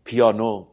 پیانو،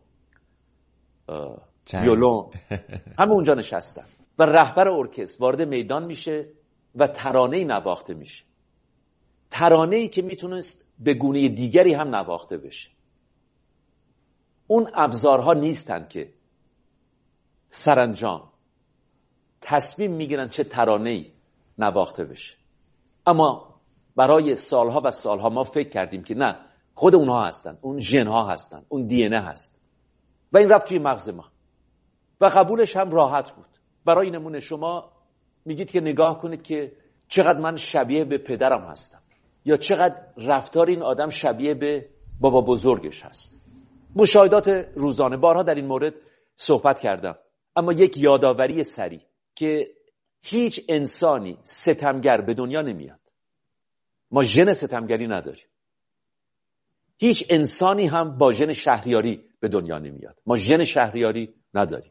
ویولون، همه اونجا نشستن و رهبر ارکستر وارد میدان میشه و ترانه‌ای نواخته میشه، ترانه‌ای که میتونست به گونه دیگری هم نواخته بشه. اون ابزارها نیستن که سرانجام تصمیم میگیرن چه ترانه‌ای نواخته بشه. اما برای سالها و سالها ما فکر کردیم که نه، خود اونها هستن، اون ژن‌ها هستن، اون دی ان ای هست و این رفت توی مغز ما و قبولش هم راحت بود. برای نمونه شما میگید که نگاه کنید که چقدر من شبیه به پدرم هستم یا چقدر رفتار این آدم شبیه به بابا بزرگش هست. مشاهدات روزانه، بارها در این مورد صحبت کردم، اما یک یادآوری سریع که هیچ انسانی ستمگر به دنیا نمیاد. ما ژن ستمگری نداریم. هیچ انسانی هم با ژن شهریاری به دنیا نمیاد. ما ژن شهریاری نداریم.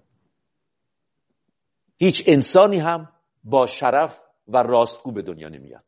هیچ انسانی هم با شرف و راستگو به دنیا نمیاد.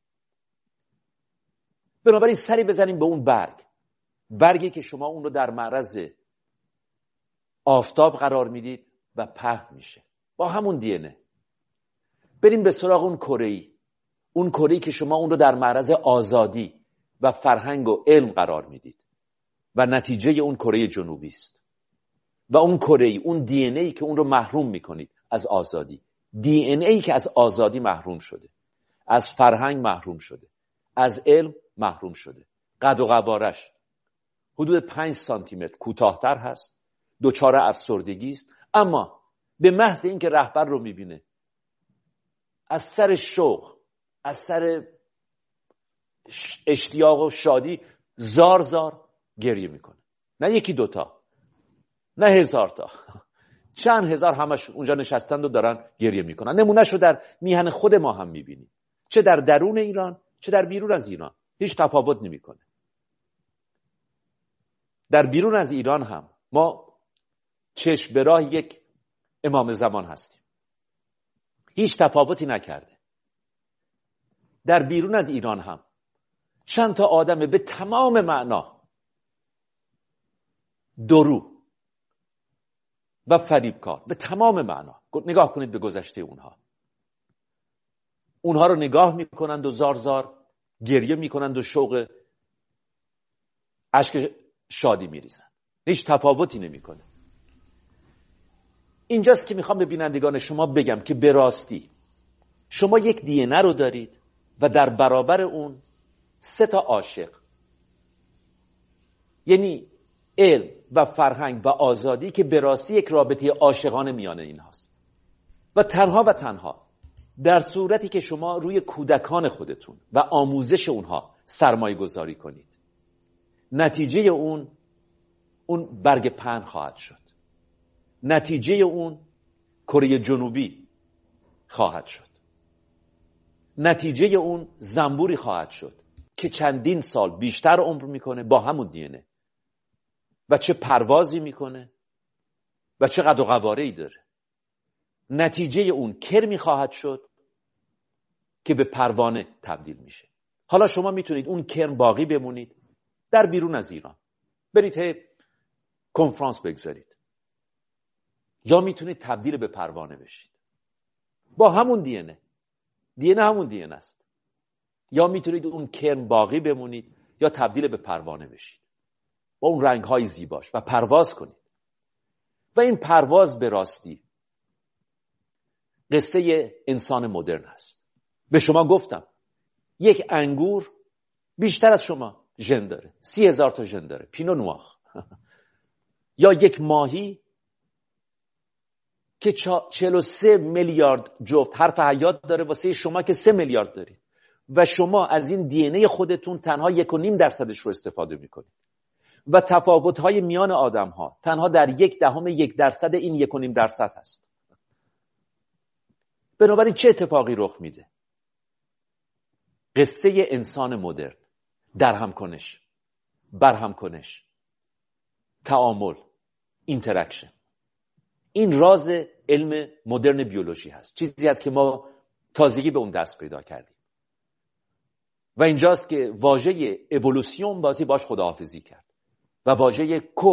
بنابراین سری بزنیم به اون برگی که شما اون رو در معرض آفتاب قرار میدید و پهن میشه با همون دی ان ای. بریم به سراغ اون کره‌ای که شما اون رو در معرض آزادی و فرهنگ و علم قرار میدید و نتیجه اون کره جنوبی است. و اون کره‌ای، اون دی ان ای که اون رو محروم میکنید از آزادی، دی ان ای که از آزادی محروم شده، از فرهنگ محروم شده، از علم محروم شده، قد و قوارش حدود 5 سانتی متر کوتاه‌تر هست، دچار افسردگی است، اما به محض اینکه رهبر رو میبینه از سر شوق، از سر اشتیاق و شادی زار زار گریه میکنه. نه یکی دوتا، نه 1000 تا، چند هزار همش اونجا نشستند و دارن گریه میکنن. نمونهش رو در میهن خود ما هم میبینیم، چه در درون ایران چه در بیرون از ایران، هیچ تفاوت نمیکنه. در بیرون از ایران هم ما چشم به راه یک امام زمان هستیم، هیچ تفاوتی نکرده. در بیرون از ایران هم چند تا آدم به تمام معنا درو و فریبکار، به تمام معنا، نگاه کنید به گذشته اونها رو نگاه میکنند و زار زار گریه میکنند و شوق اشک شادی میریزند، هیچ تفاوتی نمیکنه. اینجاست که میخوام به بینندگان شما بگم که به راستی شما یک دی ان ای رو دارید و در برابر اون 3 تا عاشق، یعنی علم و فرهنگ و آزادی، که به راستی یک رابطه عاشقانه میان این هاست. و تنها در صورتی که شما روی کودکان خودتون و آموزش اونها سرمایه گذاری کنید، نتیجه اون برگ پهن خواهد شد، نتیجه اون کره جنوبی خواهد شد، نتیجه اون زنبوری خواهد شد که چندین سال بیشتر عمر میکنه با همون دی ان ای و چه پروازی میکنه و چه قد و قواره‌ای داره. نتیجه اون کرمی خواهد شد که به پروانه تبدیل میشه. حالا شما میتونید اون کرم باقی بمونید در بیرون از ایران، برید کنفرانس بگذارید، یا میتونید تبدیل به پروانه بشید با همون دی ان ای. دی ان ای همون دی ان ای است. یا میتونید اون کرم باقی بمونید یا تبدیل به پروانه بشید با اون رنگ‌های زیباش و پرواز کنید. و این پرواز به راستی قصه انسان مدرن است. به شما گفتم یک انگور بیشتر از شما ژن داره، 30,000 تا ژن داره، پینو نوار. یا یک ماهی که 43 میلیارد جفت حرف حیات داره واسه شما که 3 میلیارد دارید و شما از این دی ان ای خودتون تنها 1.5% رو استفاده میکنید و تفاوت‌های میان آدم‌ها تنها در 0.1% این 1.5% هست. بنابراین چه اتفاقی رخ میده؟ قصه انسان مدرن، درهم کنش، برهم کنش، تعامل، اینتراکشن، این راز علم مدرن بیولوژی هست. چیزی هست که ما تازگی به اون دست پیدا کردیم و اینجاست که واژه اِوولوسیون باش خداحافظی کرد و واژه